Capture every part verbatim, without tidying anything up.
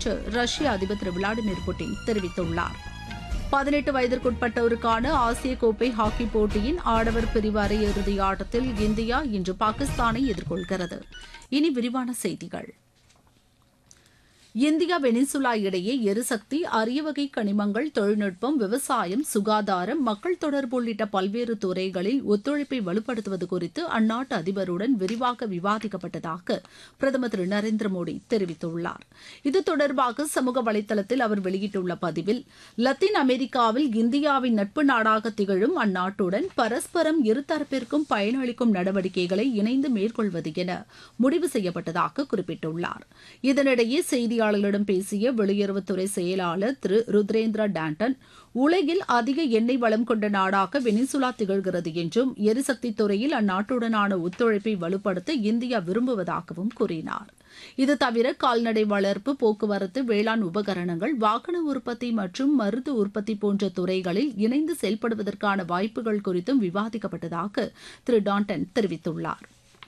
என்று ரஷ்ய அதிபர் திரு விளாடிமிர் புட்டின் தெரிவித்துள்ளார். பதினெட்டு வயதிற்குட்பட்டோருக்கான ஆசிய கோப்பை ஹாக்கி போட்டியின் ஆடவர் பிரிவு அரையிறுதி ஆட்டத்தில் இந்தியா இன்று பாகிஸ்தானை எதிர்கொள்கிறது. இனி விரிவான செய்திகள். இந்தியா வெனிசுலா இடையே எரிசக்தி, அரிய வகை கனிமங்கள், தொழில்நுட்பம், விவசாயம், சுகாதாரம், மக்கள் தொடர்பு உள்ளிட்ட பல்வேறு துறைகளில் ஒத்துழைப்பை வலுப்படுத்துவது குறித்து அந்நாட்டு அதிபருடன் விரிவாக விவாதிக்கப்பட்டதாக பிரதமர் திரு நரேந்திர மோடி தெரிவித்துள்ளார். இது தொடர்பாக சமூக வலைதளத்தில் அவர் வெளியிட்டுள்ள பதிவில், லத்தீன் அமெரிக்காவில் இந்தியாவின் நட்பு நாடாக திகழும் அந்நாட்டுடன் பரஸ்பரம் இருதரப்பிற்கும் பயனளிக்கும் நடவடிக்கைகளை இணைந்து மேற்கொள்வது என முடிவு செய்யப்பட்டதாக குறிப்பிட்டுள்ளார். இதனிடையே செய்தி செய்தியாளர்களிடம் பேசிய வெளியுறவுத்துறை செயலாளர் திரு ருத்ரேந்திரா டாண்டன், உலகில் அதிக எண்ணெய் வளம் கொண்ட நாடாக வெனிசுலா திகழ்கிறது என்றும் எரிசக்தி துறையில் அந்நாட்டுடனான ஒத்துழைப்பை வலுப்படுத்த இந்தியா விரும்புவதாகவும் கூறினார். இது தவிர கால்நடை வளர்ப்பு, போக்குவரத்து, வேளாண் உபகரணங்கள், வாகன உற்பத்தி மற்றும் மருத்துவ உற்பத்தி போன்ற துறைகளில் இணைந்து செயல்படுவதற்கான வாய்ப்புகள் குறித்தும் விவாதிக்கப்பட்டதாக திரு டாண்டன் தெரிவித்துள்ளார்.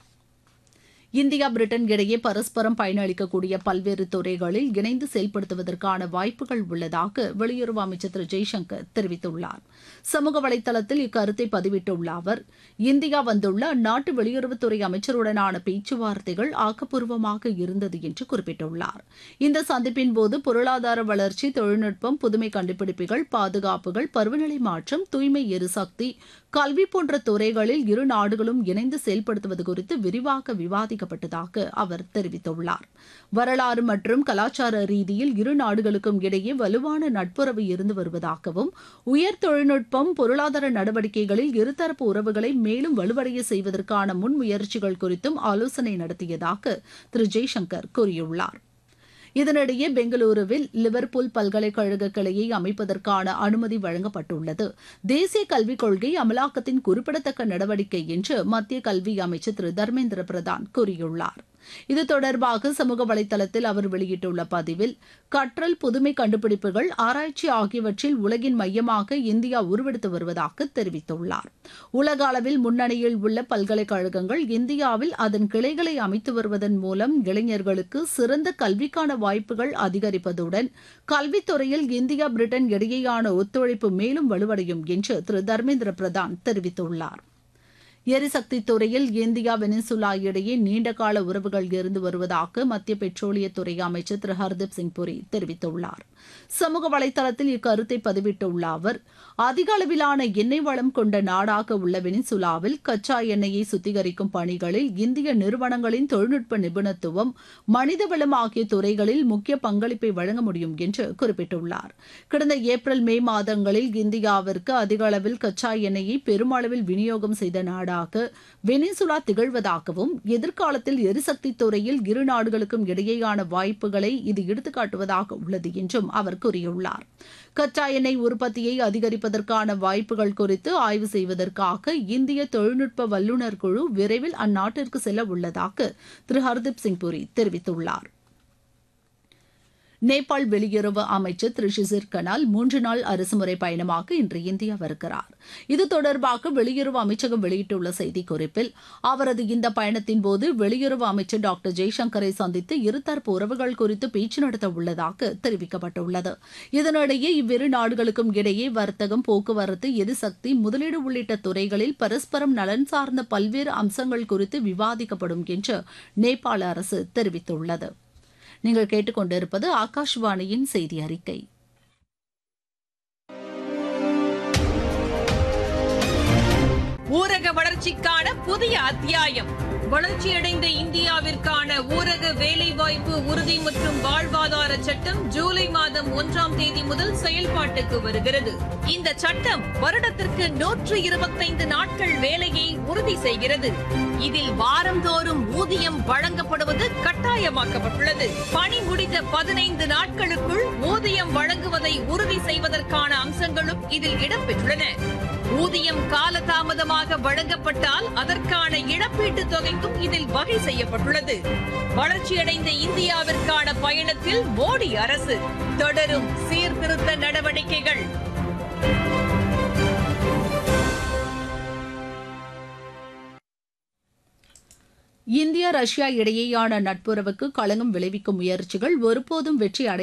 இந்தியா பிரிட்டன் இடையே பரஸ்பரம் பயனளிக்கக்கூடிய பல்வேறு துறைகளில் இணைந்து செயல்படுத்துவதற்கான வாய்ப்புகள் உள்ளதாக வெளியுறவு அமைச்சர் திரு ஜெய்சங்கர் தெரிவித்துள்ளார். சமூக வலைதளத்தில் இக்கருத்தை பதிவிட்டுள்ள அவர், இந்தியா வந்துள்ள அந்நாட்டு வெளியுறவுத்துறை அமைச்சருடனான பேச்சுவார்த்தைகள் ஆக்கப்பூர்வமாக இருந்தது என்று குறிப்பிட்டுள்ளார். இந்த சந்திப்பின் போது பொருளாதார வளர்ச்சி, தொழில்நுட்பம், புதுமை கண்டுபிடிப்புகள், பாதுகாப்புகள், பருவநிலை மாற்றம், தூய்மை எரிசக்தி, கல்வி போன்ற துறைகளில் இரு நாடுகளும் இணைந்து செயல்படுத்துவது குறித்து விரிவாக விவாதிக்கப்பட்டதாக அவர் தெரிவித்துள்ளார். வரலாறு மற்றும் கலாச்சார ரீதியில் இரு நாடுகளுக்கும் இடையே வலுவான நட்புறவு இருந்து வருவதாகவும், உயர் தொழில்நுட்பம், பொருளாதார நடவடிக்கைகளில் இருதரப்பு உறவுகளை மேலும் வலுவடைய செய்வதற்கான முன்முயற்சிகள் குறித்தும் ஆலோசனை நடத்தியதாக திரு ஜெய்சங்கர் கூறியுள்ளார். இதனிடையே பெங்களூருவில் லிவர்பூல் பல்கலைக்கழக கிளையை அமைப்பதற்கான அனுமதி வழங்கப்பட்டுள்ளது. தேசிய கல்விக் கொள்கை அமலாக்கத்தின் குறிப்பிடத்தக்க நடவடிக்கை என்று மத்திய கல்வி அமைச்சர் திரு தர்மேந்திர பிரதான் கூறியுள்ளார். இது தொடர்பாக சமூக வலைதளத்தில் அவர் வெளியிட்டுள்ள பதிவில், கற்றல், புதுமை கண்டுபிடிப்புகள், ஆராய்ச்சி ஆகியவற்றில் உலகின் மையமாக இந்தியா உருவெடுத்து வருவதாக தெரிவித்துள்ளார். உலக அளவில் முன்னணியில் உள்ள பல்கலைக்கழகங்கள் இந்தியாவில் அதன் கிளைகளை அமைத்து வருவதன் மூலம் இளைஞர்களுக்கு சிறந்த கல்விக்கான வாய்ப்புகள் அதிகரிப்பதுடன் கல்வித்துறையில் இந்தியா பிரிட்டன் இடையேயான ஒத்துழைப்பு மேலும் வலுவடையும் என்று திரு தர்மேந்திர பிரதான் தெரிவித்துள்ளார். எரிசக்தி துறையில் இந்தியா வெனிசுலா இடையே நீண்டகால உறவுகள் இருந்து வருவதாக மத்திய பெட்ரோலியத்துறை அமைச்சர் திரு ஹர்தீப் சிங் புரி தெரிவித்துள்ளார். சமூக வலைதளத்தில் இக்கருத்தை பதிவிட்டுள்ள அவர், அதிக அளவிலான எண்ணெய் வளம் கொண்ட நாடாக உள்ள வெனிசுலாவில் கச்சா எண்ணெயை சுத்திகரிக்கும் பணிகளில் இந்திய நிறுவனங்களின் தொழில்நுட்ப நிபுணத்துவம், மனிதவளம் ஆகிய துறைகளில் முக்கிய பங்களிப்பை வழங்க முடியும் என்று குறிப்பிட்டுள்ளார். கடந்த ஏப்ரல், மே மாதங்களில் இந்தியாவிற்கு அதிக அளவில் கச்சா எண்ணெயை பெருமளவில் விநியோகம் செய்த நாடாக வெனிசுலா திகழ்வதாகவும், எதிர்காலத்தில் எரிசக்தி துறையில் இரு நாடுகளுக்கும் இடையேயான வாய்ப்புகளை இது எடுத்துக்காட்டுவதாக உள்ளது என்றும் அவர் கூறியுள்ளார். கச்சா எண்ணெய் உற்பத்தியை அதிகரிப்பதற்கான வாய்ப்புகள் குறித்து ஆய்வு செய்வதற்காக இந்திய தொழில்நுட்ப வல்லுநர் குழு விரைவில் அந்நாட்டிற்கு செல்ல உள்ளதாக திரு ஹர்தீப் சிங் புரி தெரிவித்துள்ளார். நேபாள் வெளியுறவு அமைச்சர் திரு ஷிசிர் கனால் மூன்று நாள் அரசுமுறை பயணமாக இன்று இந்தியா வருகிறார். இது தொடர்பாக வெளியுறவு அமைச்சகம் வெளியிட்டுள்ள செய்திக்குறிப்பில், அவரது இந்த பயணத்தின்போது வெளியுறவு அமைச்சர் டாக்டர் ஜெய்சங்கரை சந்தித்து இருதரப்பு உறவுகள் குறித்து பேச்சு நடத்த உள்ளதாக தெரிவிக்கப்பட்டுள்ளது. இதனிடையே இவ்விரு நாடுகளுக்கும் இடையே வர்த்தகம், போக்குவரத்து, எரிசக்தி, முதலீடு உள்ளிட்ட துறைகளில் பரஸ்பரம் நலன் சார்ந்த பல்வேறு அம்சங்கள் குறித்து விவாதிக்கப்படும் என்று நேபாள அரசு தெரிவித்துள்ளது. நீங்கள் கேட்டுக்கொண்டிருப்பது ஆகாஷ்வாணியின் செய்தி அறிக்கை. ஊரக வளர்ச்சிக்கான புதிய அத்தியாயம். வளர்ச்சியடைந்த இந்தியாவிற்கான ஊரக வேலைவாய்ப்பு உறுதி மற்றும் வாழ்வாதார சட்டம் ஜூலை மாதம் ஒன்றாம் தேதி முதல் செயல்பாட்டுக்கு வருகிறது. இந்த சட்டம் வருடத்திற்கு நூற்று இருபத்தைந்து நாட்கள் வேலையை உறுதி செய்கிறது. இதில் வாரந்தோறும் ஊதியம் வழங்கப்படுவது கட்டாயமாக்கப்பட்டுள்ளது. பணி முடிந்த பதினைந்து நாட்களுக்குள் ஊதியம் வழங்குவதை உறுதி செய்வதற்கான அம்சங்களும் இதில் இடம்பெற்றுள்ளன. ஊதியம் காலதாமதமாக வழங்கப்பட்டால் அதற்கான இழப்பீட்டுத் தொகைக்கும் இதில் வகை செய்யப்பட்டுள்ளது. வளர்ச்சியடைந்த இந்தியாவிற்கான பயணத்தில் மோடி அரசு தொடரும் சீர்திருத்த நடவடிக்கைகள். இந்தியா ரஷ்யா இடையேயான நட்புறவுக்கு களங்கம் விளைவிக்கும் முயற்சிகள் ஒருபோதும் வெற்றி அடை